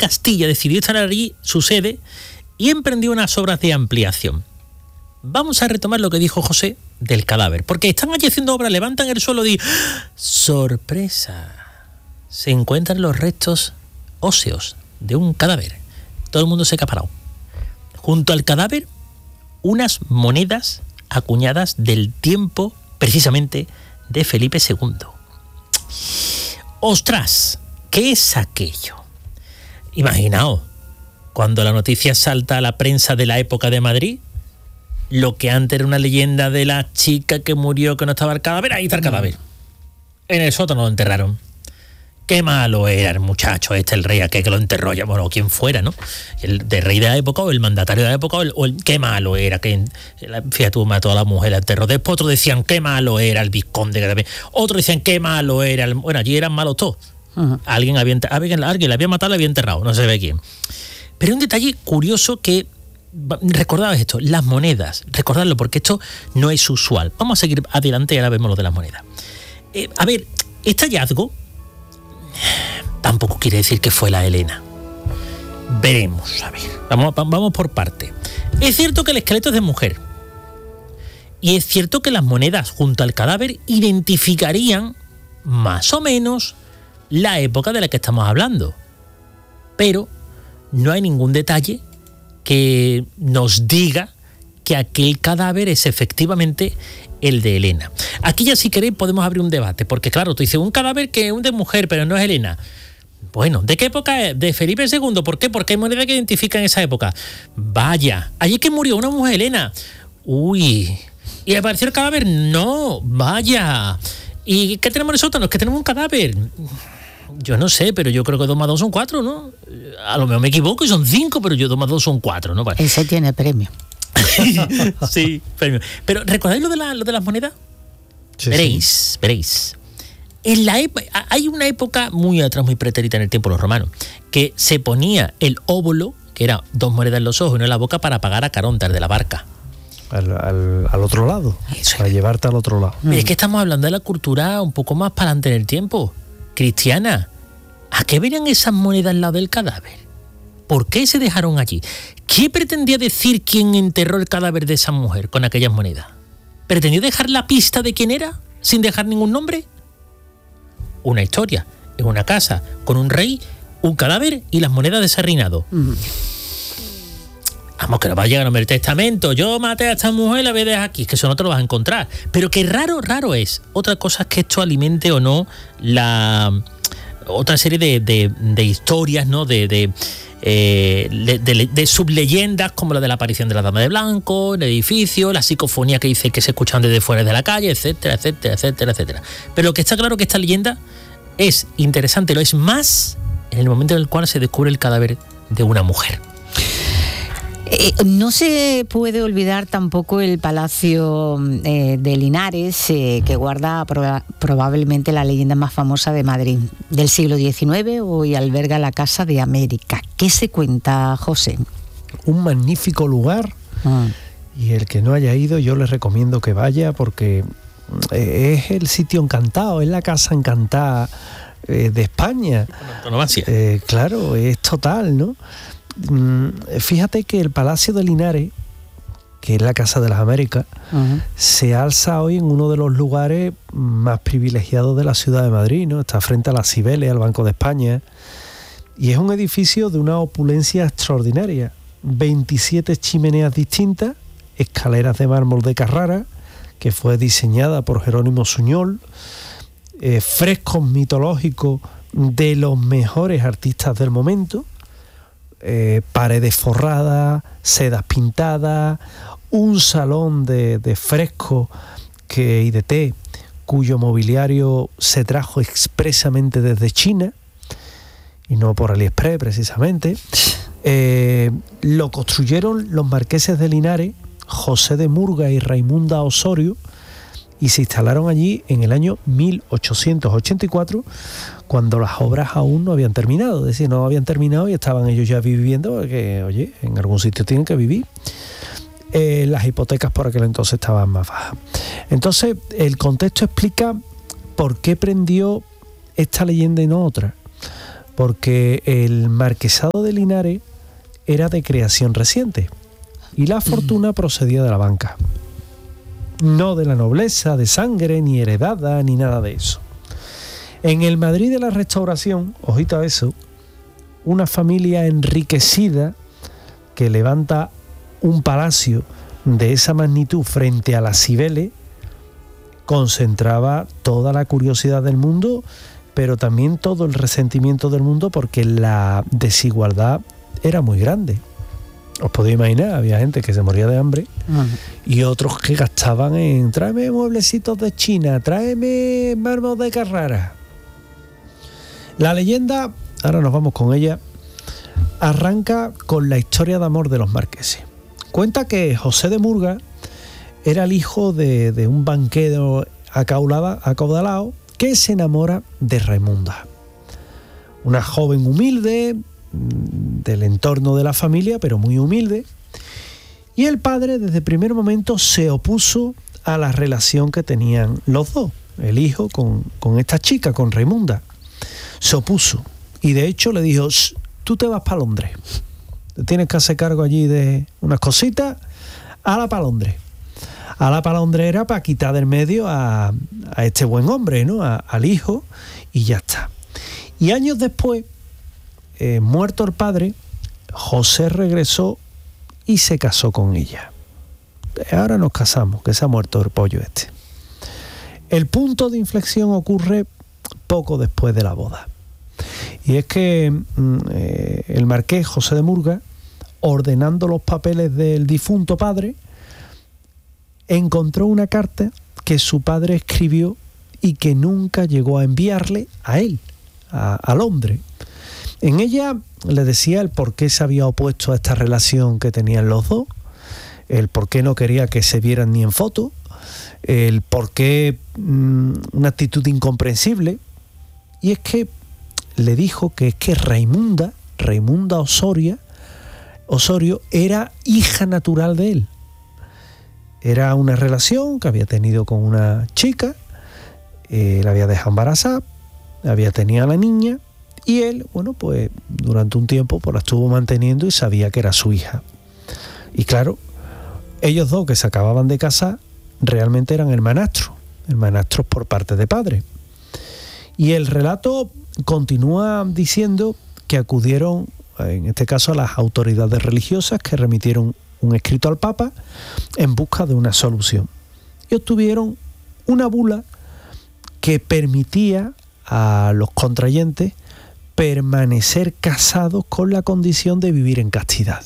Castilla decidió instalar allí su sede y emprendió unas obras de ampliación. Vamos a retomar lo que dijo José del cadáver, porque están allí haciendo obras, levantan el suelo y ¡sorpresa! Se encuentran los restos óseos de un cadáver. Todo el mundo se queda parado. Junto al cadáver, unas monedas acuñadas del tiempo, precisamente, de Felipe II. ¡Ostras! ¿Qué es aquello? Imaginaos, cuando la noticia salta a la prensa de la época de Madrid, lo que antes era una leyenda de la chica que murió, que no estaba el cadáver, ahí está el cadáver. En el sótano lo enterraron. Qué malo era el muchacho el rey aquel que lo enterró, ya, bueno, quien fuera, ¿no? El de rey de la época o el mandatario de la época qué malo era, que fíjate tú, mató a la mujer, la enterró. Después otros decían qué malo era el vizconde, que también. Otros decían qué malo era bueno, allí eran malos todos. Uh-huh. Alguien le había matado, le había enterrado, no se ve quién. Pero un detalle curioso que recordad esto, las monedas, recordadlo porque esto no es usual. Vamos a seguir adelante y ahora vemos lo de las monedas. A ver, este hallazgo tampoco quiere decir que fue la Elena. Veremos, a ver, vamos por parte. Es cierto que el esqueleto es de mujer y es cierto que las monedas junto al cadáver identificarían más o menos la época de la que estamos hablando, pero no hay ningún detalle que nos diga que aquel cadáver es efectivamente el de Elena. Aquí ya si queréis podemos abrir un debate, porque claro, tú dices un cadáver que es de mujer, pero no es Elena. Bueno, ¿de qué época es? De Felipe II. ¿Por qué? Porque hay monedas que identifican esa época. Vaya, allí que murió una mujer Elena. Uy, ¿y apareció el cadáver? No, vaya. ¿Y qué tenemos en el sótano? Es que tenemos un cadáver. Yo no sé, pero yo creo que 2 más 2 son 4, ¿no? A lo mejor me equivoco y son 5, pero yo 2 más 2 son 4, ¿no? Vale. Ese tiene premio. Sí, premio. Pero ¿recordáis lo de las monedas? Sí, veréis. Hay una época muy atrás, muy pretérita en el tiempo de los romanos, que se ponía el óvulo, que era 2 monedas en los ojos y una en la boca, para pagar a Caronte, de la barca. Al otro lado, eso para llevarte al otro lado. Pero es que estamos hablando de la cultura un poco más para adelante en el tiempo, cristiana. ¿A qué venían esas monedas al lado del cadáver? ¿Por qué se dejaron allí? ¿Qué pretendía decir quien enterró el cadáver de esa mujer con aquellas monedas? ¿Pretendió dejar la pista de quién era sin dejar ningún nombre? Una historia en una casa con un rey, un cadáver y las monedas de ese reinado. Vamos, que no va a llegar a el testamento. Yo maté a esta mujer y la voy a dejar aquí. Es que eso no te lo vas a encontrar. Pero que raro es. Otra cosa es que esto alimente o no otra serie de historias, ¿no? De subleyendas, como la de la aparición de la Dama de Blanco, el edificio, la psicofonía que dice que se escuchan desde fuera de la calle, etcétera. Pero lo que está claro que esta leyenda es interesante, lo es más en el momento en el cual se descubre el cadáver de una mujer. No se puede olvidar tampoco el Palacio de Linares, que guarda probablemente la leyenda más famosa de Madrid del siglo XIX. Hoy alberga la Casa de América. ¿Qué se cuenta, José? Un magnífico lugar, y el que no haya ido yo les recomiendo que vaya, porque es el sitio encantado, es la casa encantada de España. Claro, es total, ¿no? Fíjate que el Palacio de Linares, que es la Casa de las Américas, se alza hoy en uno de los lugares más privilegiados de la ciudad de Madrid, ¿no? Está frente a las Cibeles, al Banco de España, y es un edificio de una opulencia extraordinaria. 27 chimeneas distintas, escaleras de mármol de Carrara, que fue diseñada por Jerónimo Suñol, frescos mitológicos de los mejores artistas del momento, paredes forradas, sedas pintadas, un salón de fresco y de té cuyo mobiliario se trajo expresamente desde China y no por AliExpress precisamente. Lo construyeron los marqueses de Linares, José de Murga y Raimunda Osorio, y se instalaron allí en el año 1884, cuando las obras aún no habían terminado. Es decir, no habían terminado y estaban ellos ya viviendo, porque, oye, en algún sitio tienen que vivir. Las hipotecas por aquel entonces estaban más bajas. Entonces, el contexto explica por qué prendió esta leyenda y no otra. porque el marquesado de Linares era de creación reciente y la fortuna procedía de la banca, no de la nobleza, de sangre, ni heredada, ni nada de eso. En el Madrid de la Restauración, ojito a eso, una familia enriquecida que levanta un palacio de esa magnitud frente a las Cibeles concentraba toda la curiosidad del mundo, pero también todo el resentimiento del mundo, porque la desigualdad era muy grande. Os podéis imaginar, había gente que se moría de hambre y otros que gastaban en tráeme mueblecitos de China, tráeme mármol de Carrara. La leyenda, ahora nos vamos con ella, arranca con la historia de amor de los marqueses. Cuenta que José de Murga era el hijo de un banquero acaudalado que se enamora de Raimunda, una joven humilde del entorno de la familia, pero muy humilde, y el padre desde el primer momento se opuso a la relación que tenían los dos, el hijo con esta chica, con Raimunda. Se opuso y de hecho le dijo: tú te vas para Londres, te tienes que hacer cargo allí de unas cositas, ala para Londres. Ala para Londres era para quitar del medio a este buen hombre, ¿no? Al hijo, y ya está. Y años después, muerto el padre, José regresó y se casó con ella. Ahora nos casamos, que se ha muerto el pollo este. El punto de inflexión ocurre poco después de la boda. Y es que el marqués José de Murga, ordenando los papeles del difunto padre, encontró una carta que su padre escribió y que nunca llegó a enviarle a él, a Londres. En ella le decía el por qué se había opuesto a esta relación que tenían los dos, el por qué no quería que se vieran ni en foto, el por qué una actitud incomprensible. Y es que le dijo que es que Raimunda Osorio era hija natural de él. Era una relación que había tenido con una chica, la había dejado embarazada, había tenido a la niña, y él, bueno, pues durante un tiempo pues la estuvo manteniendo y sabía que era su hija. Y claro, ellos dos que se acababan de casar realmente eran hermanastros por parte de padre. Y el relato continúa diciendo que acudieron, en este caso, a las autoridades religiosas, que remitieron un escrito al Papa en busca de una solución. Y obtuvieron una bula que permitía a los contrayentes permanecer casados con la condición de vivir en castidad.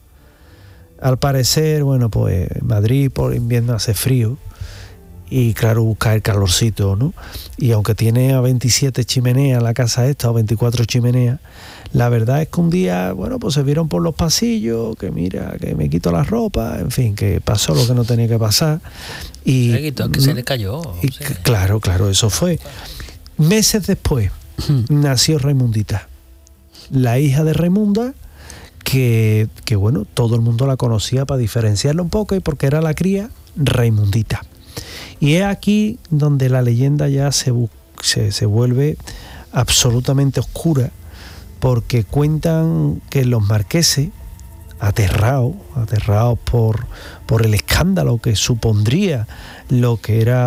Al parecer, bueno, pues Madrid por invierno hace frío y claro, busca el calorcito, ¿no? Y aunque tiene a 27 chimeneas la casa esta, o 24 chimeneas, la verdad es que un día, bueno, pues se vieron por los pasillos, que mira, que me quito la ropa, en fin, que pasó lo que no tenía que pasar. Y se le quitó, que se le cayó. Y sí. Claro, eso fue. Meses después nació Raimundita, la hija de Raimunda, que bueno, todo el mundo la conocía para diferenciarla un poco y porque era la cría Raimundita. Y es aquí donde la leyenda ya se vuelve absolutamente oscura, porque cuentan que los marqueses, aterrados por el escándalo que supondría lo que era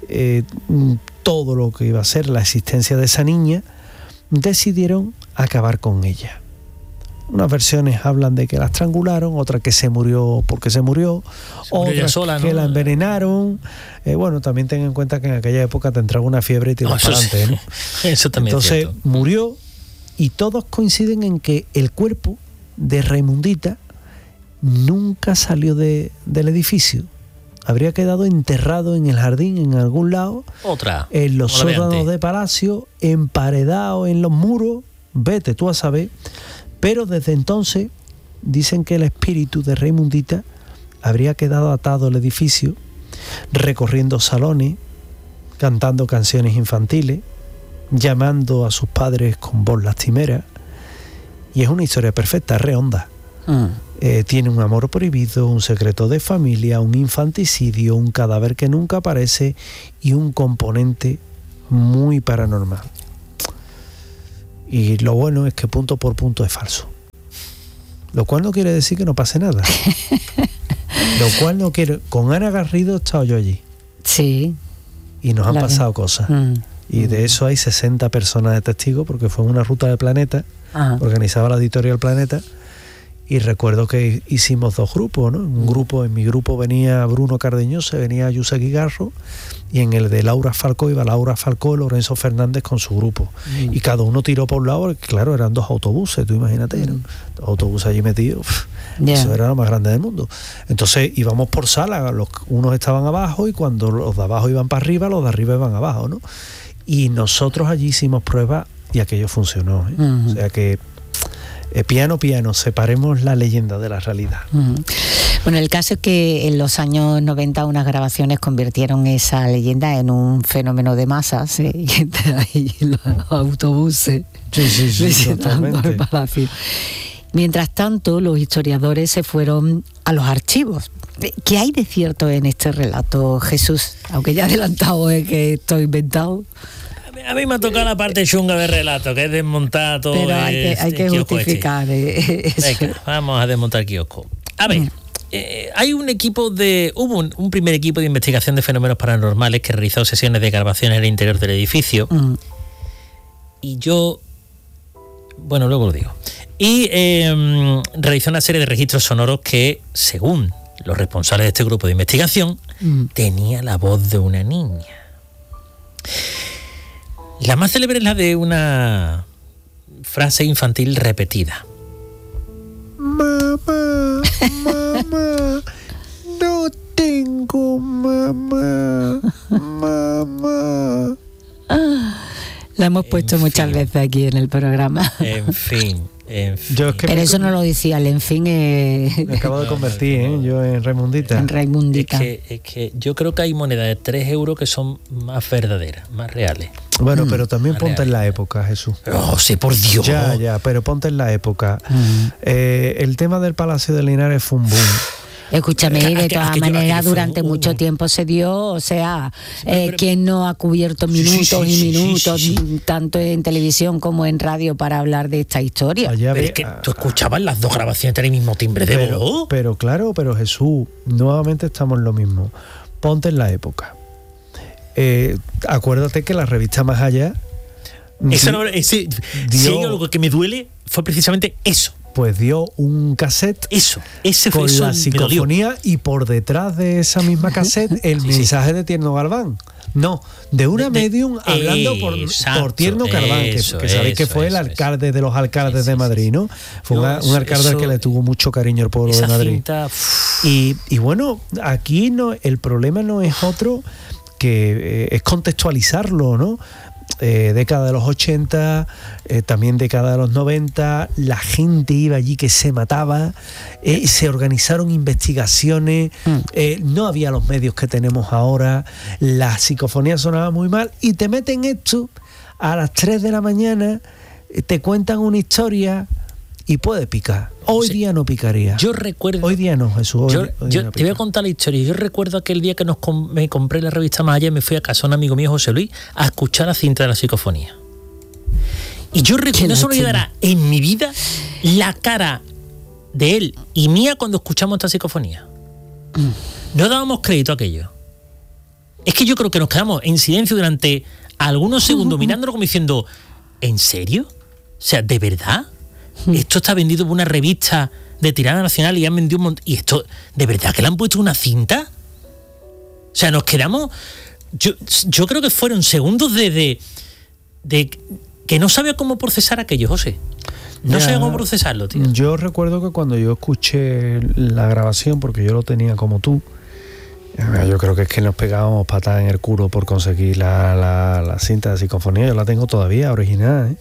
todo lo que iba a ser la existencia de esa niña, decidieron acabar con ella. Unas versiones hablan de que la estrangularon, otra que se murió porque se murió, otra sola, que ¿no? La envenenaron. Bueno, también ten en cuenta que en aquella época te entraba una fiebre y te ibas para adelante, ¿no? Eso también. Entonces murió, y todos coinciden en que el cuerpo de Raimundita nunca salió del edificio. Habría quedado enterrado en el jardín, en algún lado, en los sótanos de palacio, emparedado en los muros, vete tú a saber. Pero desde entonces dicen que el espíritu de Raimundita habría quedado atado al edificio, recorriendo salones, cantando canciones infantiles, llamando a sus padres con voz lastimera. Y es una historia perfecta, es redonda. Tiene un amor prohibido, un secreto de familia, un infanticidio, un cadáver que nunca aparece y un componente muy paranormal. Y lo bueno es que punto por punto es falso. Lo cual no quiere decir que no pase nada. Lo cual no quiere... Con Ana Garrido he estado yo allí. Sí. Y nos han pasado cosas. Y de eso hay 60 personas de testigos, porque fue una ruta de Planeta, organizaba la editorial Planeta, y recuerdo que hicimos 2 grupos, ¿no? En mi grupo venía Bruno Cardeñosa, venía Yusegui Garro, y en el de Laura Falcó iba Laura Falcó y Lorenzo Fernández con su grupo. Y cada uno tiró por un lado, porque claro, eran 2 autobuses, tú imagínate, ¿no? 2 autobuses allí metidos, eso era lo más grande del mundo. Entonces íbamos por sala, unos estaban abajo, y cuando los de abajo iban para arriba, los de arriba iban abajo, ¿no? Y nosotros allí hicimos pruebas y aquello funcionó, ¿eh? O sea que piano, separemos la leyenda de la realidad. Bueno, el caso es que en los años 90 unas grabaciones convirtieron esa leyenda en un fenómeno de masas, y ahí los autobuses visitando el palacio. Mientras tanto, los historiadores se fueron a los archivos. ¿Qué hay de cierto en este relato, Jesús? Aunque ya he adelantado que esto inventado. A mí me ha tocado la parte chunga del relato, que es desmontar todo. Pero hay que justificar eso. Venga, vamos a desmontar el kiosco. A ver, hay un equipo hubo un primer equipo de investigación de fenómenos paranormales que realizó sesiones de grabación en el interior del edificio. Y bueno, luego lo digo. Y realizó una serie de registros sonoros que, según los responsables de este grupo de investigación, tenía la voz de una niña. La más célebre es la de una frase infantil repetida. Mamá, no tengo mamá, mamá. La hemos puesto muchas veces aquí en el programa. En fin. Pero eso no lo decía, el en fin. Me acabo de convertir, yo en Raimundita. En Raimundita. Es que yo creo que hay monedas de 3 euros que son más verdaderas, más reales. Bueno, pero también ponte en la época, Jesús. Oh, sí, por Dios. Ya, pero ponte en la época. El tema del Palacio de Linares fue un boom. Escúchame, de todas maneras durante mucho tiempo se dio, o sea, ¿quién no ha cubierto minutos y minutos, tanto en televisión como en radio, para hablar de esta historia? Pero es que tú escuchabas las 2 grabaciones del mismo timbre de voz. Pero claro, pero Jesús, nuevamente estamos en lo mismo. Ponte en la época. Acuérdate que la revista Más Allá... Si hay algo que me duele, fue precisamente eso. Pues dio un cassette con la psicofonía, y por detrás de esa misma cassette el mensaje de Tierno Galván. No, de una medium hablando por Tierno Galván, que sabéis que fue el alcalde de los alcaldes de Madrid, ¿no? Fue un alcalde al que le tuvo mucho cariño el pueblo de Madrid. Y bueno, aquí el problema no es otro que es contextualizarlo, ¿no? Década de los 80, también década de los 90, la gente iba allí que se mataba, se organizaron investigaciones, no había los medios que tenemos ahora, la psicofonía sonaba muy mal, y te meten esto a las 3 de la mañana, te cuentan una historia y puede picar. Hoy día no picaría. Yo recuerdo... Hoy día no, Jesús. Yo te voy a contar la historia. Yo recuerdo aquel día que me compré la revista Más Allá y me fui a casa de un amigo mío, José Luis, a escuchar la cinta de la psicofonía. Y yo recuerdo, no se me olvidará en mi vida, la cara de él y mía cuando escuchamos esta psicofonía. No dábamos crédito a aquello. Es que yo creo que nos quedamos en silencio durante algunos segundos mirándolo como diciendo, ¿en serio? O sea, ¿de verdad? Esto está vendido por una revista de tirada nacional y han vendido un montón. ¿Y esto, de verdad que le han puesto una cinta? O sea, nos quedamos... Yo creo que fueron segundos de que no sabía cómo procesar aquello, José. No sabía cómo procesarlo, tío. Yo recuerdo que cuando yo escuché la grabación, porque yo lo tenía como tú, yo creo que es que nos pegábamos patadas en el culo por conseguir la cinta de psicofonía. Yo la tengo todavía, original,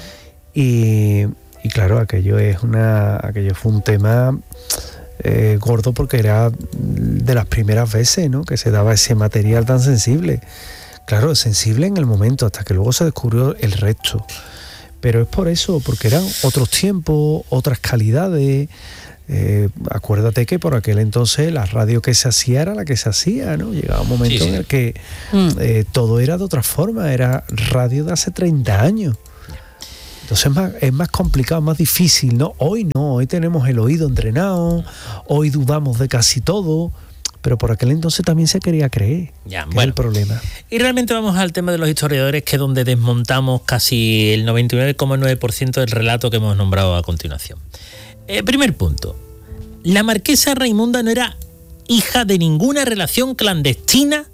Y claro, aquello fue un tema gordo, porque era de las primeras veces, ¿no?, que se daba ese material tan sensible. Claro, sensible en el momento, hasta que luego se descubrió el resto. Pero es por eso, porque eran otros tiempos, otras calidades. Acuérdate que por aquel entonces la radio que se hacía era la que se hacía, ¿no? Llegaba un momento en el que todo era de otra forma, era radio de hace 30 años. Entonces es más complicado, más difícil, ¿no? Hoy no, hoy tenemos el oído entrenado, hoy dudamos de casi todo, pero por aquel entonces también se quería creer, ya, que es el problema. Y realmente vamos al tema de los historiadores, que es donde desmontamos casi el 99,9% del relato que hemos nombrado a continuación. Primer punto, la marquesa Raimunda no era hija de ninguna relación clandestina,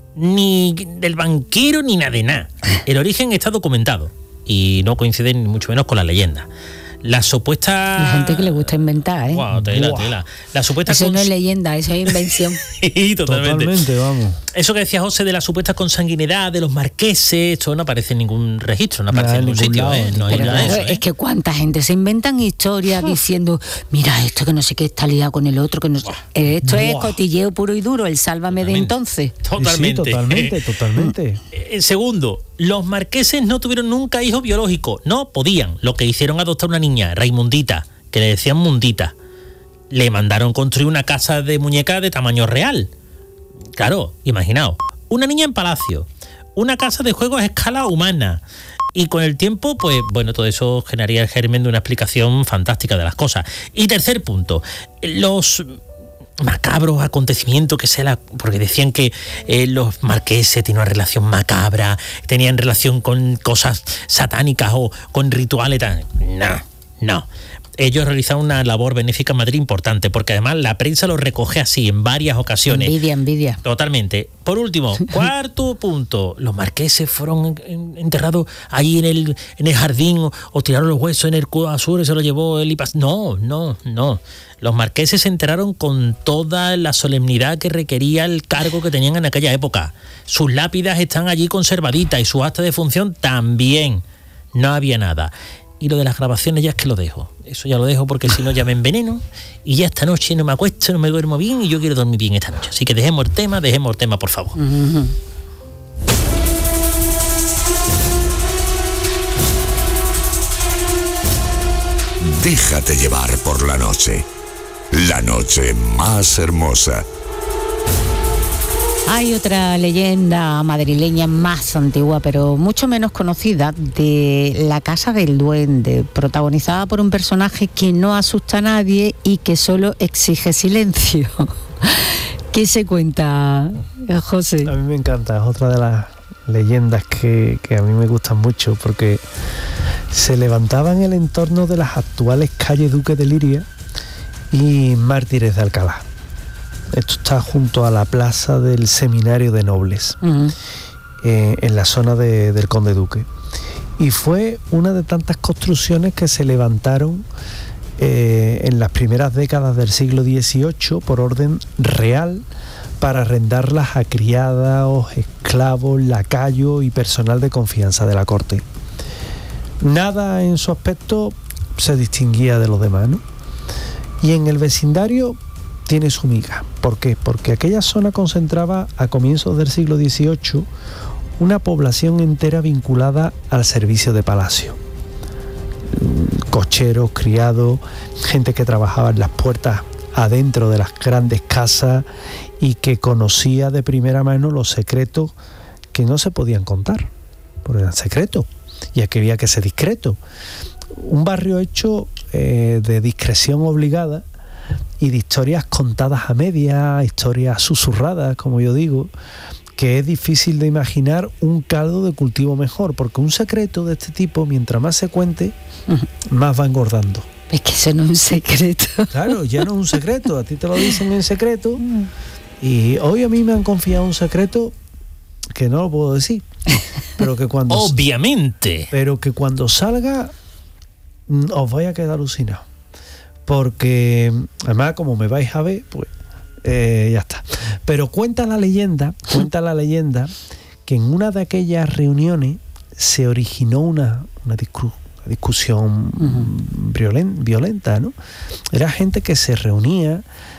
ni del banquero, ni nada de nada. El origen está documentado y no coincide ni mucho menos con la leyenda. La supuesta... Hay gente que le gusta inventar, ¿eh? Wow, tela. La supuesta... Eso no es leyenda, eso es invención. Sí, totalmente, vamos. Eso que decía José de la supuesta consanguinidad de los marqueses, esto no aparece en ningún registro, no aparece en ningún sitio, lado, no hay nada de eso, Es que cuánta gente se inventan historias diciendo, mira esto que no sé qué está liado con el otro, que no sé. Esto es cotilleo puro y duro, el sálvame Totalmente. de entonces. Totalmente. Sí, totalmente. Segundo, los marqueses no tuvieron nunca hijos biológicos, no podían. Lo que hicieron adoptar una niña, Raimundita, que le decían Mundita. Le mandaron construir una casa de muñeca de tamaño real. Claro, imaginaos, una niña en palacio, una casa de juegos a escala humana. Y con el tiempo, pues bueno, todo eso generaría el germen de una explicación fantástica de las cosas. Y tercer punto, los macabros acontecimientos porque decían que los marqueses tenían una relación macabra, tenían relación con cosas satánicas o con rituales. No. Ellos realizaron una labor benéfica en Madrid importante, porque además la prensa lo recoge así en varias ocasiones. Envidia. Totalmente. Por último, cuarto punto, los marqueses fueron enterrados allí en el jardín o tiraron los huesos en el Cueva Sur y se lo llevó el IPAS. No. Los marqueses se enteraron con toda la solemnidad que requería el cargo que tenían en aquella época. Sus lápidas están allí conservaditas y su acta de función también. No había nada. Y lo de las grabaciones ya es que lo dejo. Eso ya lo dejo porque si no ya me enveneno y ya esta noche no me acuesto, no me duermo bien y yo quiero dormir bien esta noche. Así que dejemos el tema, por favor. Uh-huh. Déjate llevar por la noche. La noche más hermosa. Hay otra leyenda madrileña más antigua, pero mucho menos conocida, de la Casa del Duende, protagonizada por un personaje que no asusta a nadie y que solo exige silencio. ¿Qué se cuenta, José? A mí me encanta, es otra de las leyendas que a mí me gustan mucho, porque se levantaba en el entorno de las actuales calles Duque de Liria y Mártires de Alcalá. Esto está junto a la plaza del Seminario de Nobles, uh-huh. En la zona del Conde Duque. Y fue una de tantas construcciones que se levantaron en las primeras décadas del siglo XVIII por orden real para arrendarlas a criados, esclavos, lacayos y personal de confianza de la corte. Nada en su aspecto se distinguía de los demás, ¿no? Y en el vecindario tiene su miga. ¿Por qué? Porque aquella zona concentraba a comienzos del siglo XVIII una población entera vinculada al servicio de palacio. Cocheros, criados, gente que trabajaba en las puertas adentro de las grandes casas y que conocía de primera mano los secretos que no se podían contar, porque eran secretos y aquí había que ser discreto. Un barrio hecho de discreción obligada y de historias contadas a medias, historias susurradas, como yo digo, que es difícil de imaginar un caldo de cultivo mejor, porque un secreto de este tipo, mientras más se cuente, más va engordando. Es que eso no es un secreto. Claro, ya no es un secreto, a ti te lo dicen en secreto, y hoy a mí me han confiado un secreto que no lo puedo decir, pero que cuando... Obviamente. Pero que cuando salga, os vais a quedar alucinados. Porque además como me vais a ver, pues ya está. Pero cuenta la leyenda que en una de aquellas reuniones se originó una discusión violenta, ¿no? Era gente que se reunía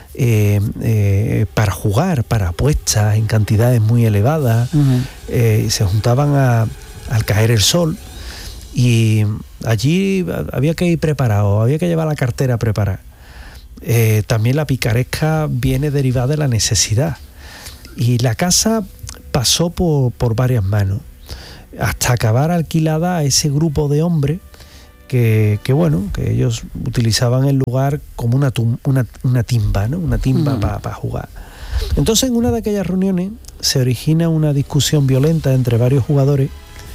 para jugar, para apuestas en cantidades muy elevadas, y se juntaban al caer el sol. Y allí había que ir preparado, había que llevar la cartera preparada. También la picaresca viene derivada de la necesidad. Y la casa pasó por varias manos, hasta acabar alquilada a ese grupo de hombres que ellos utilizaban el lugar como una timba, ¿no? Una timba para jugar. Entonces, en una de aquellas reuniones se origina una discusión violenta entre varios jugadores.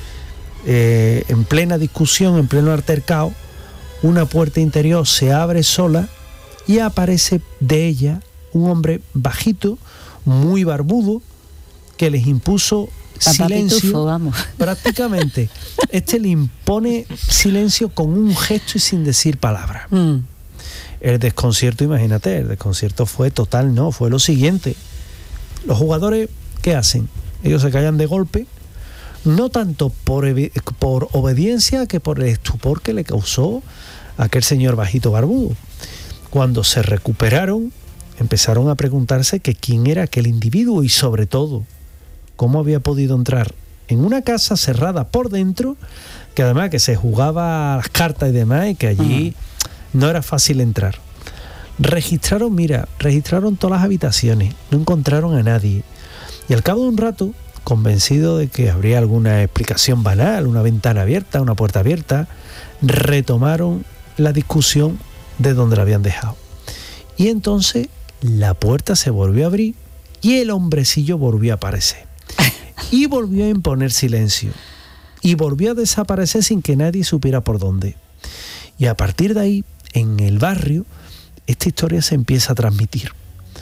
En plena discusión, en pleno altercado, una puerta interior se abre sola y aparece de ella un hombre bajito, muy barbudo, que les impuso silencio. Pitufo, vamos. Prácticamente. Le impone silencio con un gesto y sin decir palabra. El desconcierto, imagínate, el desconcierto fue total, no, fue lo siguiente. Los jugadores, ¿qué hacen? Ellos se callan de golpe, no tanto por obediencia que por el estupor que le causó aquel señor bajito barbudo. Cuando se recuperaron, empezaron a preguntarse que quién era aquel individuo y sobre todo, cómo había podido entrar en una casa cerrada por dentro, que además que se jugaba a las cartas y demás, y que allí no era fácil entrar. Registraron todas las habitaciones, no encontraron a nadie. Y al cabo de un rato, convencido de que habría alguna explicación banal, una ventana abierta, una puerta abierta, retomaron la discusión de donde la habían dejado. Y entonces la puerta se volvió a abrir y el hombrecillo volvió a aparecer. Y volvió a imponer silencio. Y volvió a desaparecer sin que nadie supiera por dónde. Y a partir de ahí, en el barrio, esta historia se empieza a transmitir.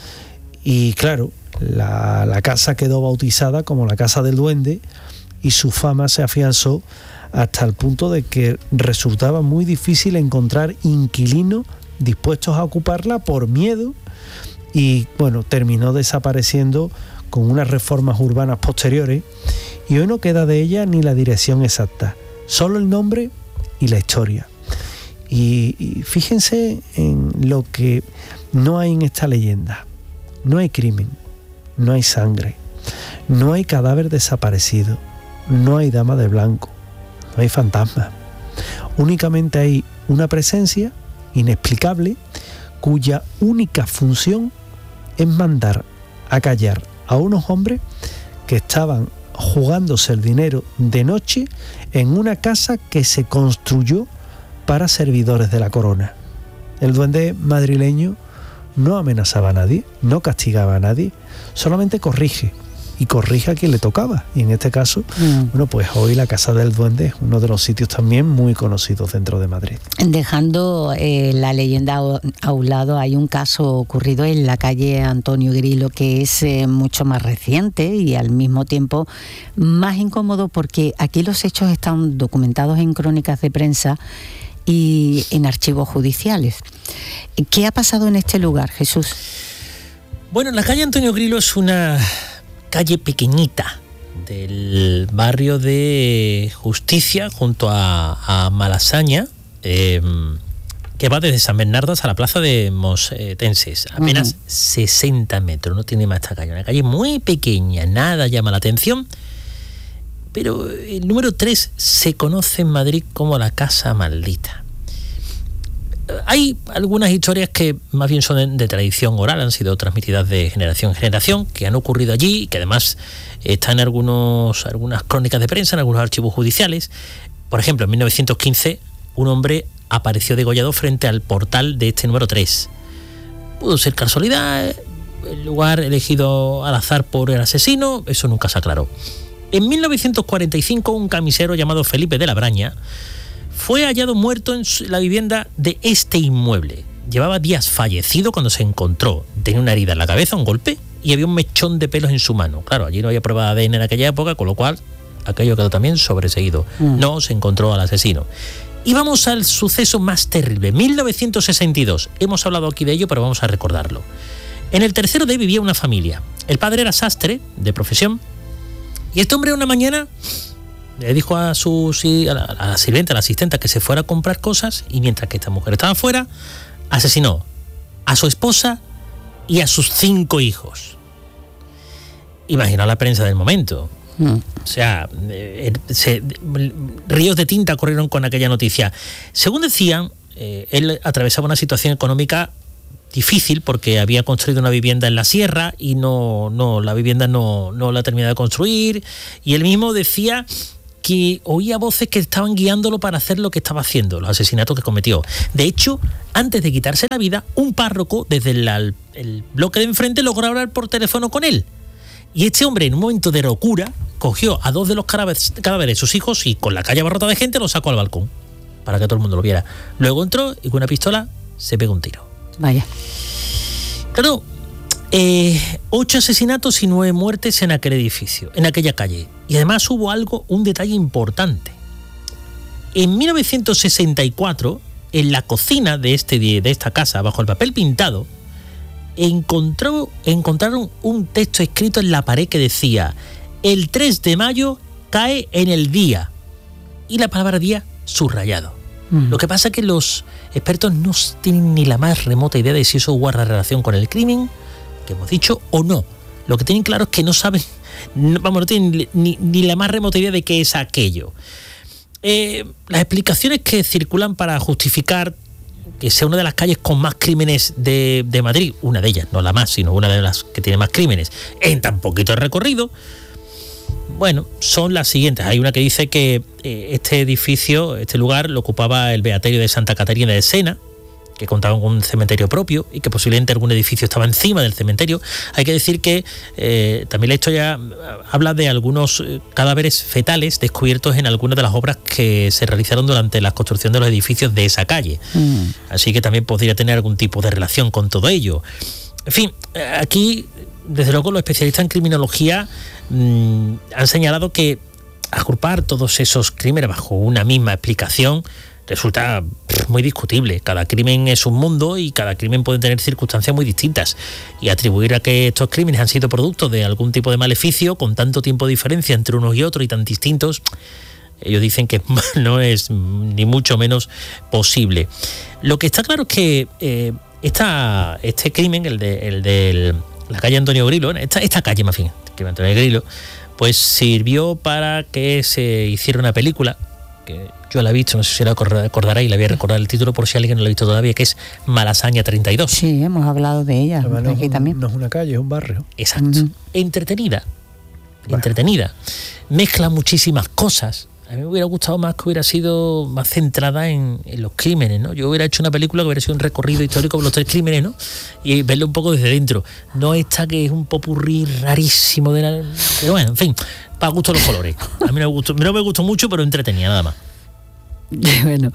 Y claro, la casa quedó bautizada como la Casa del Duende y su fama se afianzó hasta el punto de que resultaba muy difícil encontrar inquilinos dispuestos a ocuparla por miedo y bueno, terminó desapareciendo con unas reformas urbanas posteriores y hoy no queda de ella ni la dirección exacta, solo el nombre y la historia. Y fíjense en lo que no hay en esta leyenda. No hay crimen, no hay sangre, no hay cadáver desaparecido, no hay dama de blanco, no hay fantasma. Únicamente hay una presencia inexplicable cuya única función es mandar a callar a unos hombres que estaban jugándose el dinero de noche en una casa que se construyó para servidores de la corona. El duende madrileño no amenazaba a nadie, no castigaba a nadie, solamente corrige, y corrige a quien le tocaba. Y en este caso, bueno, pues hoy la Casa del Duende es uno de los sitios también muy conocidos dentro de Madrid. Dejando la leyenda a un lado, hay un caso ocurrido en la calle Antonio Grilo que es mucho más reciente y al mismo tiempo más incómodo, porque aquí los hechos están documentados en crónicas de prensa y en archivos judiciales. ¿Qué ha pasado en este lugar, Jesús? Bueno, la calle Antonio Grilo es una calle pequeñita del barrio de Justicia junto a Malasaña, que va desde San Bernardo hasta la plaza de Mostenses, apenas 60 metros, no tiene más esta calle, una calle muy pequeña, nada llama la atención, pero el número 3 se conoce en Madrid como la Casa Maldita. Hay algunas historias que más bien son de tradición oral, han sido transmitidas de generación en generación, que han ocurrido allí, que además están en algunas crónicas de prensa, en algunos archivos judiciales. Por ejemplo, en 1915, un hombre apareció degollado frente al portal de este número 3. Pudo ser casualidad, el lugar elegido al azar por el asesino, eso nunca se aclaró. En 1945, un camisero llamado Felipe de la Braña fue hallado muerto en la vivienda de este inmueble. Llevaba días fallecido cuando se encontró. Tenía una herida en la cabeza, un golpe, y había un mechón de pelos en su mano. Claro, allí no había prueba de ADN en aquella época, con lo cual aquello quedó también sobreseído. No se encontró al asesino. Y vamos al suceso más terrible, 1962. Hemos hablado aquí de ello, pero vamos a recordarlo. En el tercero D vivía una familia. El padre era sastre, de profesión, y este hombre una mañana le dijo a la sirvienta, a la asistenta, que se fuera a comprar cosas, y mientras que esta mujer estaba fuera, asesinó a su esposa y a sus 5 hijos. Imagina la prensa del momento. O sea, ríos de tinta corrieron con aquella noticia. Según decían, él atravesaba una situación económica difícil porque había construido una vivienda en la sierra y la vivienda no la terminaba de construir, y él mismo decía que oía voces que estaban guiándolo para hacer lo que estaba haciendo, los asesinatos que cometió. De hecho, antes de quitarse la vida, un párroco desde el bloque de enfrente logró hablar por teléfono con él. Y este hombre, en un momento de locura, cogió a 2 de los cadáveres de sus hijos y con la calle abarrotada de gente los sacó al balcón para que todo el mundo lo viera. Luego entró y con una pistola se pegó un tiro. Vaya. Claro, 8 asesinatos y 9 muertes en aquel edificio, en aquella calle. Y además hubo un detalle importante. En 1964, en la cocina de esta casa, bajo el papel pintado, encontraron un texto escrito en la pared que decía: el 3 de mayo cae en el día, y la palabra día subrayado. Lo que pasa es que los expertos no tienen ni la más remota idea de si eso guarda relación con el crimen que hemos dicho o no. Lo que tienen claro es que no saben, no tienen ni la más remota idea de qué es aquello. Las explicaciones que circulan para justificar que sea una de las calles con más crímenes de Madrid, una de ellas, no la más, sino una de las que tiene más crímenes, en tan poquito recorrido, bueno, son las siguientes. Hay una que dice que este edificio, este lugar, lo ocupaba el Beaterio de Santa Caterina de Sena, que contaba con un cementerio propio y que posiblemente algún edificio estaba encima del cementerio. Hay que decir que también la historia habla de algunos cadáveres fetales descubiertos en algunas de las obras que se realizaron durante la construcción de los edificios de esa calle. Así que también podría tener algún tipo de relación con todo ello. En fin, aquí, desde luego, los especialistas en criminología han señalado que agrupar todos esos crímenes bajo una misma explicación resulta muy discutible. Cada crimen es un mundo y cada crimen puede tener circunstancias muy distintas. Y atribuir a que estos crímenes han sido producto de algún tipo de maleficio con tanto tiempo de diferencia entre unos y otros y tan distintos, ellos dicen que no es ni mucho menos posible. Lo que está claro es que este crimen, el de la calle Antonio Grillo, esta calle más bien, que Antonio Grillo, pues sirvió para que se hiciera una película que yo la he visto, no sé si la recordaréis, y la voy a recordar el título por si alguien no la ha visto todavía, que es Malasaña 32. Sí, hemos hablado de ella. No es una calle, es un barrio. Exacto. Entretenida. Mezcla muchísimas cosas. A mí me hubiera gustado más que hubiera sido más centrada en los crímenes, ¿no? Yo hubiera hecho una película que hubiera sido un recorrido histórico por los 3 crímenes, ¿no? Y verlo un poco desde dentro. No esta que es un popurrí rarísimo pero bueno, en fin, para gusto los colores. A mí no me gustó mucho, pero entretenía nada más. Bueno,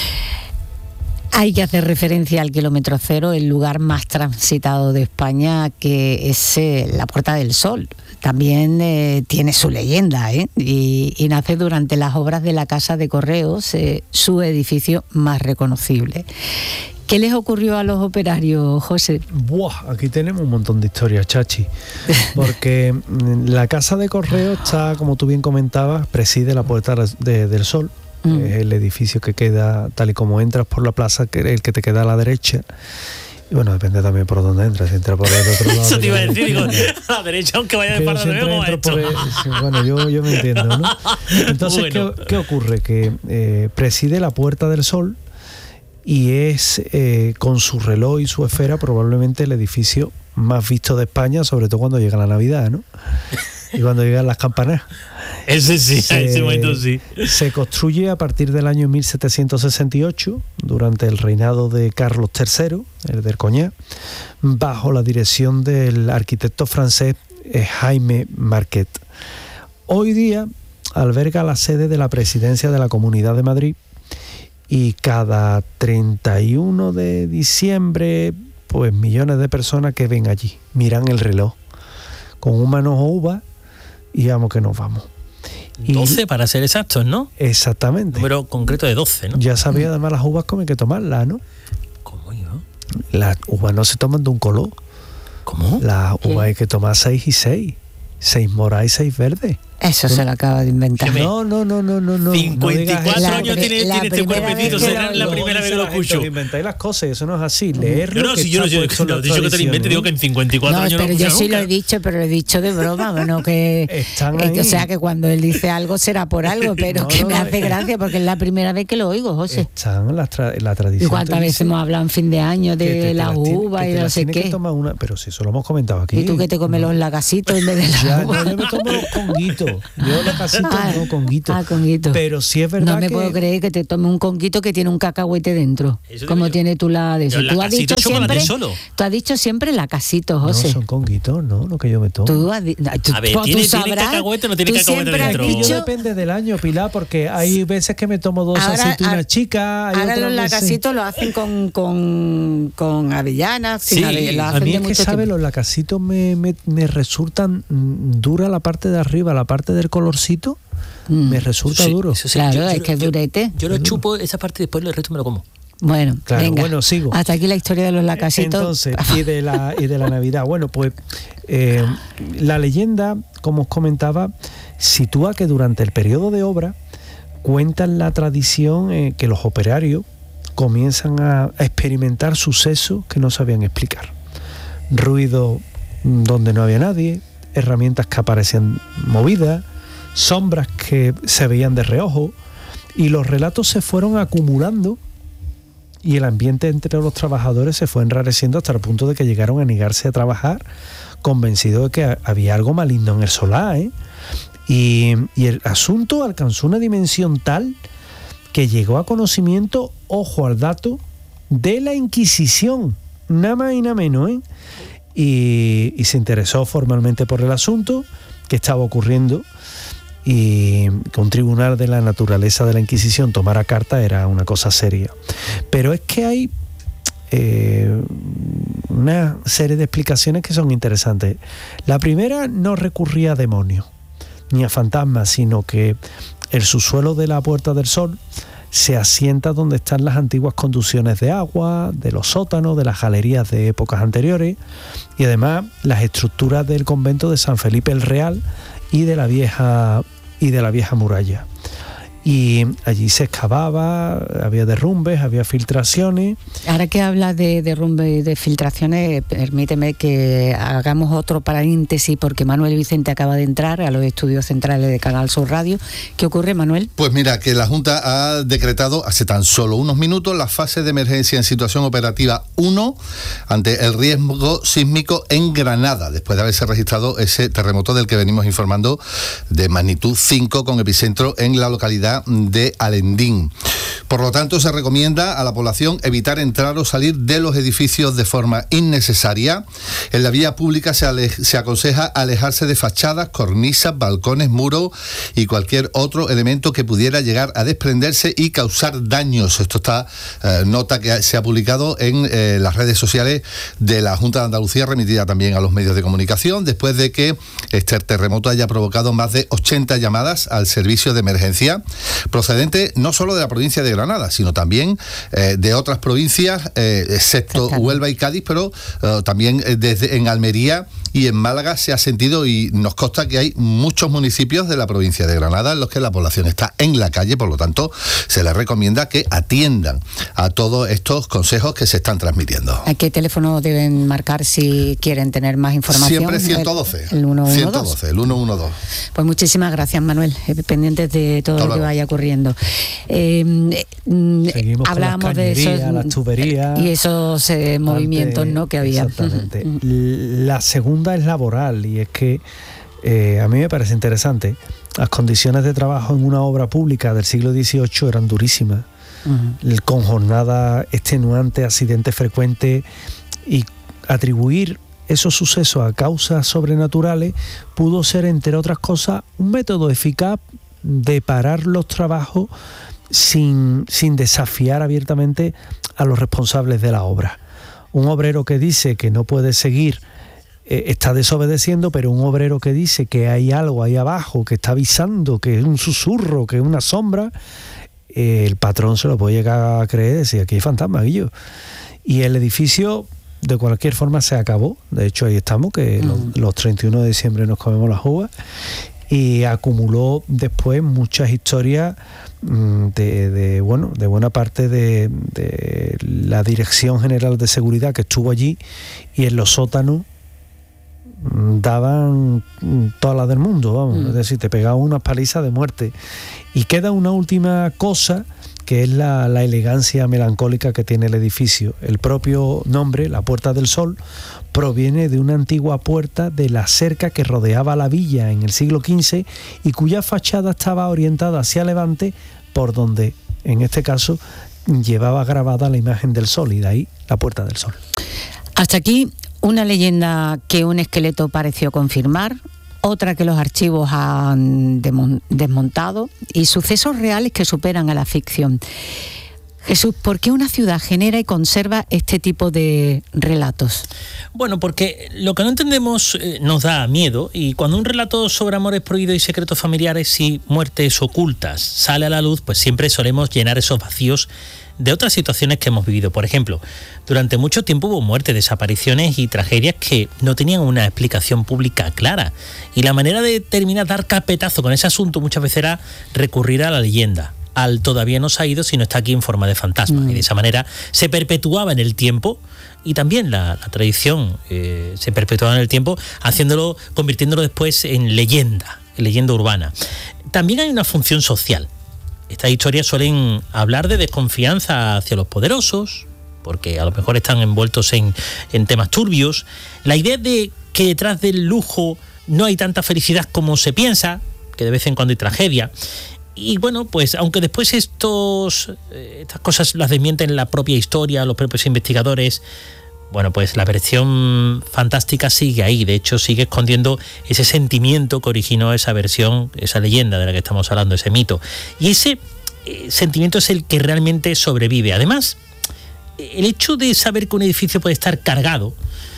hay que hacer referencia al kilómetro cero, el lugar más transitado de España, que es la Puerta del Sol. También tiene su leyenda, y nace durante las obras de la Casa de Correos, su edificio más reconocible. ¿Qué les ocurrió a los operarios, José? Aquí tenemos un montón de historias, Chachi, porque la Casa de Correos está, como tú bien comentabas, preside la Puerta del Sol. Es el edificio que queda, tal y como entras por la plaza, que es el que te queda a la derecha. Y bueno, depende también por dónde entras. Si entras por el otro lado. Eso te iba a decir, digo, a la derecha, aunque vaya de par de nuevo, bueno, yo me entiendo, ¿no? Entonces, bueno. ¿Qué ocurre? Que preside la Puerta del Sol y es, con su reloj y su esfera, probablemente el edificio más visto de España, sobre todo cuando llega la Navidad, ¿no? Y cuando llegan las campanas. Ese sí, ese momento sí. Se construye a partir del año 1768, durante el reinado de Carlos III, el del Cognac, bajo la dirección del arquitecto francés Jaime Marquet. Hoy día alberga la sede de la presidencia de la Comunidad de Madrid y cada 31 de diciembre, pues millones de personas que ven allí, miran el reloj con un manojo uva y vamos que nos vamos. 12 para ser exactos, ¿no? Exactamente. Número concreto de 12, ¿no? Ya sabía, además las uvas como hay que tomarlas, ¿no? ¿Cómo yo? Las uvas no se toman de un color. ¿Cómo? Las uvas hay que tomar 6 y 6. 6 moradas y 6 verdes. Eso se lo acaba de inventar. No. 54 años tiene este cuerpecito, será la primera vez que lo escucho. Inventáis las cosas, eso no es así. Leerlo. No, si yo no he dicho que te lo invente, digo que en 54 años no pero yo sí lo he dicho, pero lo he dicho de broma, bueno, que están ahí. O sea, que cuando él dice algo será por algo, pero que me hace gracia porque es la primera vez que lo oigo, José. Están en la tradición. ¿Y cuántas veces hemos hablado en fin de año de la uva y no sé qué? Pero si eso lo hemos comentado aquí. ¿Y tú que te comes los lagasitos en vez de la uva? Yo me tomo los conguitos. Yo lacasito no, conguito. Conguito. Pero sí es verdad no me que... puedo creer que te tome un conguito que tiene un cacahuete dentro. Como tiene tú la de eso. Tú has dicho siempre, tú has dicho siempre lacasito, José. No, son conguitos, no, lo que yo me tomo. A ver, ¿tiene cacahuete o no tiene cacahuete dentro? Yo depende del año, Pilar, porque hay veces que me tomo dos aceitunas chicas. Ahora los lacasitos lo hacen con avellanas. Sí, a mí es que, ¿sabes? Los lacasitos me resultan dura la parte de arriba, la parte del colorcito, me resulta duro. Sí, claro, es que es durete. Yo lo chupo esa parte y después el resto me lo como. Bueno, claro, venga, bueno, sigo. Hasta aquí la historia de los lacasitos. Entonces, y de la Navidad. Bueno, pues la leyenda, como os comentaba, sitúa que durante el periodo de obra cuentan la tradición que los operarios comienzan a experimentar sucesos que no sabían explicar. Ruido donde no había nadie, herramientas que aparecían movidas, sombras que se veían de reojo, y los relatos se fueron acumulando y el ambiente entre los trabajadores se fue enrareciendo hasta el punto de que llegaron a negarse a trabajar, convencidos de que había algo maligno en el solar, ¿eh? Y el asunto alcanzó una dimensión tal que llegó a conocimiento, ojo al dato, de la Inquisición, nada más y nada menos, ¿eh? Y se interesó formalmente por el asunto que estaba ocurriendo, y que un tribunal de la naturaleza de la Inquisición tomara carta era una cosa seria. Pero es que hay una serie de explicaciones que son interesantes. La primera no recurría a demonios ni a fantasmas, sino que el subsuelo de la Puerta del Sol se asienta donde están las antiguas conducciones de agua, de los sótanos, de las galerías de épocas anteriores, y además las estructuras del convento de San Felipe el Real y de la vieja muralla. Y allí se excavaba, había derrumbes, había filtraciones. Ahora que hablas de derrumbes y de filtraciones, permíteme que hagamos otro paréntesis, porque Manuel Vicente acaba de entrar a los estudios centrales de Canal Sur Radio. ¿Qué ocurre, Manuel? Pues mira, que la Junta ha decretado hace tan solo unos minutos la fase de emergencia en situación operativa 1 ante el riesgo sísmico en Granada, después de haberse registrado ese terremoto del que venimos informando, de magnitud 5 con epicentro en la localidad de Alendín. Por lo tanto, se recomienda a la población evitar entrar o salir de los edificios de forma innecesaria. En la vía pública se aconseja alejarse de fachadas, cornisas, balcones, muros y cualquier otro elemento que pudiera llegar a desprenderse y causar daños. Esto está nota que se ha publicado en las redes sociales de la Junta de Andalucía, remitida también a los medios de comunicación, después de que este terremoto haya provocado más de 80 llamadas al servicio de emergencia, procedente no solo de la provincia de Granada, sino también de otras provincias, excepto Huelva y Cádiz, pero también en Almería y en Málaga se ha sentido, y nos consta que hay muchos municipios de la provincia de Granada en los que la población está en la calle. Por lo tanto, se les recomienda que atiendan a todos estos consejos que se están transmitiendo. ¿A qué teléfono deben marcar si quieren tener más información? Siempre 112. El 112. 112, el 112. Pues muchísimas gracias, Manuel, pendientes de todo lo que vaya ocurriendo. Hablábamos de eso, las tuberías y esos movimientos, ¿no?, que había. Exactamente. La segunda es laboral, y es que a mí me parece interesante. Las condiciones de trabajo en una obra pública del siglo XVIII eran durísimas, con jornadas extenuantes, accidentes frecuentes, y atribuir esos sucesos a causas sobrenaturales pudo ser, entre otras cosas, un método eficaz de parar los trabajos sin desafiar abiertamente a los responsables de la obra. Un obrero que dice que no puede seguir está desobedeciendo, pero un obrero que dice que hay algo ahí abajo, que está avisando, que es un susurro, que es una sombra, el patrón se lo puede llegar a creer, decir, aquí hay fantasmas, Guillo. Y el edificio de cualquier forma se acabó. De hecho, ahí estamos, que los 31 de diciembre nos comemos las uvas, y acumuló después muchas historias de buena parte de la Dirección General de Seguridad que estuvo allí, y en los sótanos daban todas las del mundo, vamos, es decir, te pegaban unas palizas de muerte. Y queda una última cosa que es la elegancia melancólica que tiene el edificio. El propio nombre, la Puerta del Sol, proviene de una antigua puerta de la cerca que rodeaba la villa en el siglo XV y cuya fachada estaba orientada hacia levante, por donde, en este caso, llevaba grabada la imagen del sol, y de ahí la Puerta del Sol. Hasta aquí una leyenda que un esqueleto pareció confirmar, otra que los archivos han desmontado y sucesos reales que superan a la ficción. Jesús, ¿por qué una ciudad genera y conserva este tipo de relatos? Bueno, porque lo que no entendemos nos da miedo, y cuando un relato sobre amores prohibidos y secretos familiares y muertes ocultas sale a la luz, pues siempre solemos llenar esos vacíos de otras situaciones que hemos vivido. Por ejemplo, durante mucho tiempo hubo muertes, desapariciones y tragedias que no tenían una explicación pública clara, y la manera de terminar, dar carpetazo con ese asunto muchas veces era recurrir a la leyenda, al todavía no se ha ido sino está aquí en forma de fantasma, y de esa manera se perpetuaba en el tiempo, y también la tradición se perpetuaba en el tiempo, convirtiéndolo después en leyenda urbana. También hay una función social. Estas historias suelen hablar de desconfianza hacia los poderosos, porque a lo mejor están envueltos en temas turbios. La idea de que detrás del lujo no hay tanta felicidad como se piensa, que de vez en cuando hay tragedia. Y bueno, pues aunque después estas cosas las desmienten la propia historia, los propios investigadores, bueno, pues la versión fantástica sigue ahí. De hecho, sigue escondiendo ese sentimiento que originó esa versión, esa leyenda de la que estamos hablando, ese mito. Y ese sentimiento es el que realmente sobrevive. Además, el hecho de saber que un edificio puede estar cargado,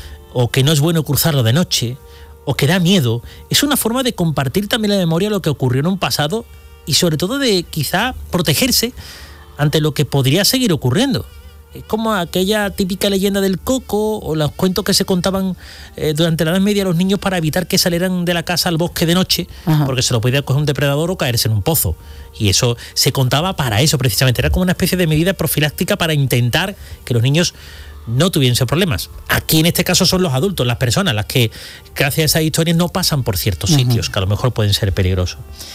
o que no es bueno cruzarlo de noche, o que da miedo, es una forma de compartir también la memoria de lo que ocurrió en un pasado, y sobre todo de quizá protegerse ante lo que podría seguir ocurriendo. Es como aquella típica leyenda del coco, o los cuentos que se contaban durante la Edad Media a los niños para evitar que salieran de la casa al bosque de noche, porque se lo podía coger un depredador o caerse en un pozo. Y eso se contaba para eso precisamente, era como una especie de medida profiláctica para intentar que los niños no tuviesen problemas. Aquí en este caso son los adultos, las personas, las que gracias a esas historias no pasan por ciertos sitios que a lo mejor pueden ser peligrosos.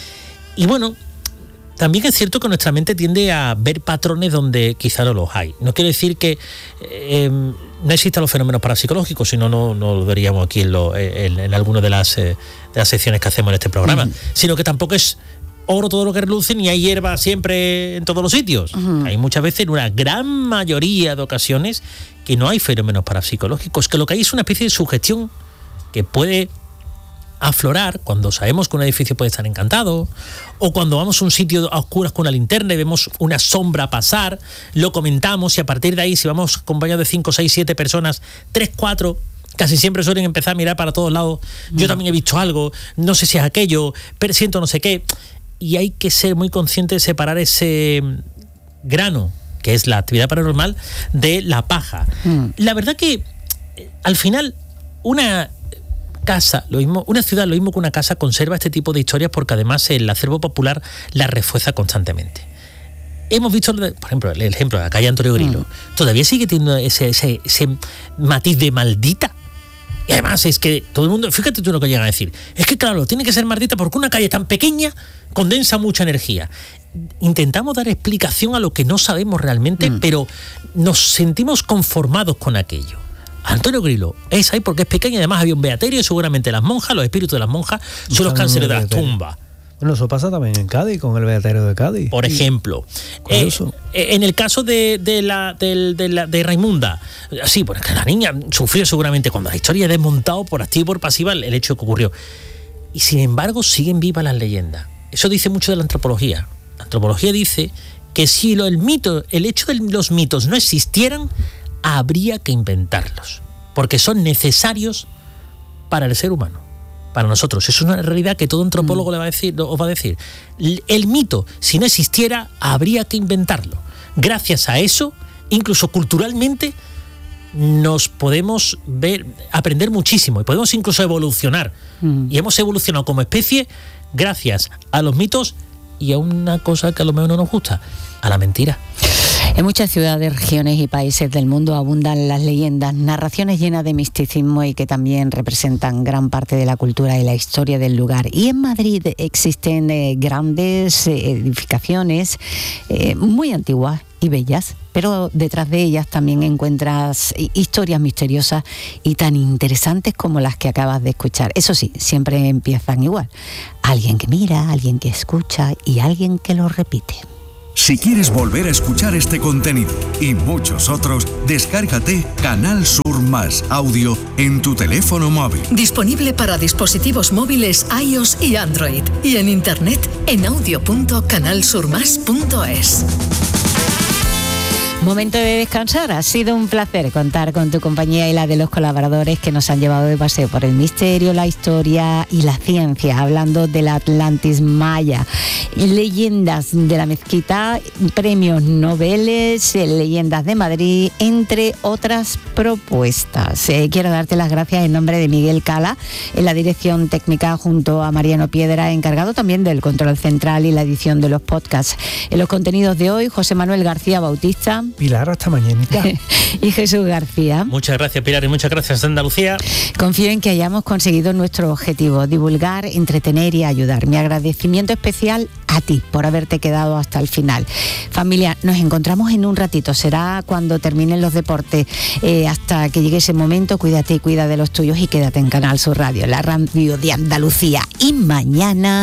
Y bueno, también es cierto que nuestra mente tiende a ver patrones donde quizá no los hay. No quiero decir que no existan los fenómenos parapsicológicos, sino no lo veríamos aquí en alguna de las secciones que hacemos en este programa, sino que tampoco es oro todo lo que reluce, ni hay hierba siempre en todos los sitios. Hay muchas veces, en una gran mayoría de ocasiones, que no hay fenómenos parapsicológicos, que lo que hay es una especie de sugestión que puede aflorar cuando sabemos que un edificio puede estar encantado, o cuando vamos a un sitio a oscuras con una linterna y vemos una sombra pasar, lo comentamos, y a partir de ahí, si vamos acompañados de 5, 6, 7 personas, 3, 4, casi siempre suelen empezar a mirar para todos lados. Yo también he visto algo, no sé si es aquello, pero siento no sé qué. Y hay que ser muy consciente de separar ese grano, que es la actividad paranormal, de la paja. La verdad que al final una ciudad, lo mismo que una casa, conserva este tipo de historias porque además el acervo popular las refuerza constantemente. Hemos visto, por ejemplo, el ejemplo de la calle Antonio Grillo, todavía sigue teniendo ese matiz de maldita. Y además es que todo el mundo, fíjate tú lo que llegan a decir, es que claro, tiene que ser maldita porque una calle tan pequeña condensa mucha energía. Intentamos dar explicación a lo que no sabemos realmente, pero nos sentimos conformados con aquello. Antonio Grillo es ahí porque es pequeña, y además había un beaterio, y seguramente las monjas, los espíritus de las monjas, son los cánceres de las tumbas. Bueno, eso pasa también en Cádiz, con el beaterio de Cádiz. Por ejemplo, en el caso de Raimunda, sí, porque la niña sufrió seguramente cuando la historia ha desmontado por activa y por pasiva el hecho que ocurrió. Y sin embargo, siguen vivas las leyendas. Eso dice mucho de la antropología. La antropología dice que si el hecho de los mitos no existieran, habría que inventarlos, porque son necesarios para el ser humano, para nosotros. Eso es una realidad que todo antropólogo os va a decir. El mito, si no existiera, habría que inventarlo. Gracias a eso, incluso culturalmente, nos podemos aprender muchísimo, y podemos incluso evolucionar. Y hemos evolucionado como especie gracias a los mitos y a una cosa que a lo mejor no nos gusta, a la mentira. En muchas ciudades, regiones y países del mundo abundan las leyendas, narraciones llenas de misticismo y que también representan gran parte de la cultura y la historia del lugar. Y en Madrid existen grandes edificaciones muy antiguas y bellas, pero detrás de ellas también encuentras historias misteriosas y tan interesantes como las que acabas de escuchar. Eso sí, siempre empiezan igual. Alguien que mira, alguien que escucha y alguien que lo repite. Si quieres volver a escuchar este contenido y muchos otros, descárgate Canal Sur Más Audio en tu teléfono móvil. Disponible para dispositivos móviles iOS y Android. Y en internet en audio.canalsurmas.es. Momento de descansar. Ha sido un placer contar con tu compañía y la de los colaboradores que nos han llevado de paseo por el misterio, la historia y la ciencia, hablando de la Atlantis maya, leyendas de la mezquita, premios Nobel, leyendas de Madrid, entre otras propuestas. Quiero darte las gracias en nombre de Miguel Cala, en la dirección técnica, junto a Mariano Piedra, encargado también del control central y la edición de los podcasts. En los contenidos de hoy, José Manuel García Bautista. Pilar, hasta mañanita. Y Jesús García. Muchas gracias, Pilar, y muchas gracias, Andalucía. Confío en que hayamos conseguido nuestro objetivo, divulgar, entretener y ayudar. Mi agradecimiento especial a ti por haberte quedado hasta el final. Familia, nos encontramos en un ratito, será cuando terminen los deportes. Hasta que llegue ese momento, cuídate y cuida de los tuyos y quédate en Canal Sur Radio, la radio de Andalucía. Y mañana...